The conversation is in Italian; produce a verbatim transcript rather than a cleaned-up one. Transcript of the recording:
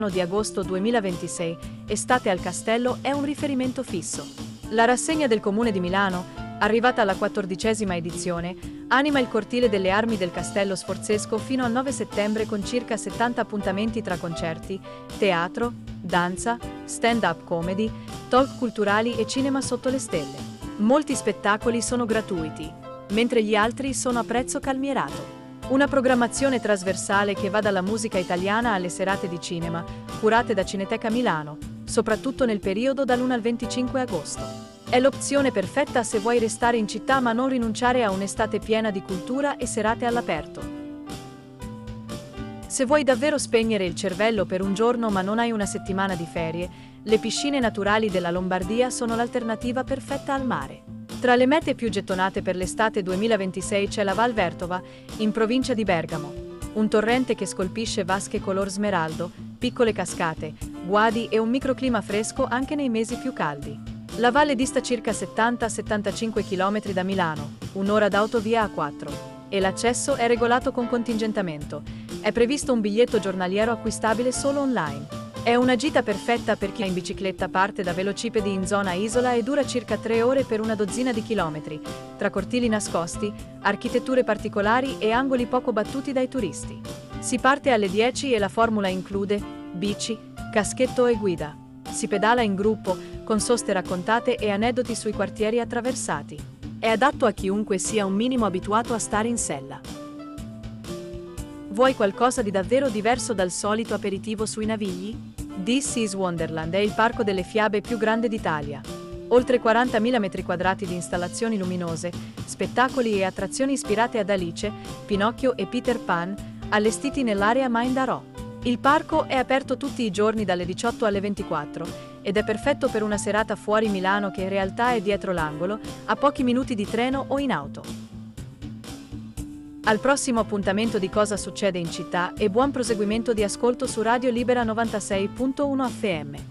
di agosto duemilaventisei, Estate al Castello è un riferimento fisso. La rassegna del Comune di Milano, arrivata alla quattordicesima edizione, anima il cortile delle armi del Castello Sforzesco fino al nove settembre con circa settanta appuntamenti tra concerti, teatro, danza, stand-up comedy, talk culturali e cinema sotto le stelle. Molti spettacoli sono gratuiti, mentre gli altri sono a prezzo calmierato. Una programmazione trasversale che va dalla musica italiana alle serate di cinema, curate da Cineteca Milano, soprattutto nel periodo dall'primo al venticinque agosto. È l'opzione perfetta se vuoi restare in città ma non rinunciare a un'estate piena di cultura e serate all'aperto. Se vuoi davvero spegnere il cervello per un giorno ma non hai una settimana di ferie, le piscine naturali della Lombardia sono l'alternativa perfetta al mare. Tra le mete più gettonate per l'estate duemilaventisei c'è la Val Vertova, in provincia di Bergamo. Un torrente che scolpisce vasche color smeraldo, piccole cascate, guadi e un microclima fresco anche nei mesi più caldi. La valle dista circa settanta settantacinque chilometri da Milano, un'ora d'auto via A quattro, e l'accesso è regolato con contingentamento. È previsto un biglietto giornaliero acquistabile solo online. È una gita perfetta per chi in bicicletta parte da velocipedi in zona isola e dura circa tre ore per una dozzina di chilometri, tra cortili nascosti, architetture particolari e angoli poco battuti dai turisti. Si parte alle dieci e la formula include bici, caschetto e guida. Si pedala in gruppo, con soste raccontate e aneddoti sui quartieri attraversati. È adatto a chiunque sia un minimo abituato a stare in sella. Vuoi qualcosa di davvero diverso dal solito aperitivo sui Navigli? This is Wonderland è il parco delle fiabe più grande d'Italia. Oltre quarantamila metri quadrati di installazioni luminose, spettacoli e attrazioni ispirate ad Alice, Pinocchio e Peter Pan, allestiti nell'area Mindarò. Il parco è aperto tutti i giorni dalle diciotto alle ventiquattro ed è perfetto per una serata fuori Milano che in realtà è dietro l'angolo, a pochi minuti di treno o in auto. Al prossimo appuntamento di Cosa succede in città e buon proseguimento di ascolto su Radio Libera novantasei punto uno F M.